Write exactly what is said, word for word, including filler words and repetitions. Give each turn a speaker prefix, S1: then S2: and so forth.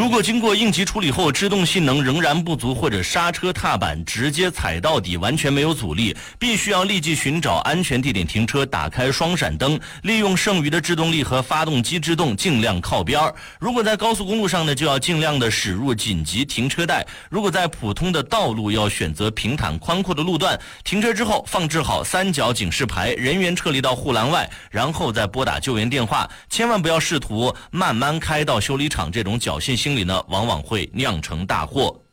S1: 如果经过应急处理后制动性能仍然不足，或者刹车踏板直接踩到底完全没有阻力，必须要立即寻找安全地点停车，打开双闪灯，利用剩余的制动力和发动机制动，尽量靠边。如果在高速公路上呢，就要尽量的驶入紧急停车带；如果在普通的道路，要选择平坦宽阔的路段。停车之后放置好三角警示牌，人员撤离到护栏外，然后再拨打救援电话。千万不要试图慢慢开到修理厂，这种侥幸心理呢，往往会酿成大祸。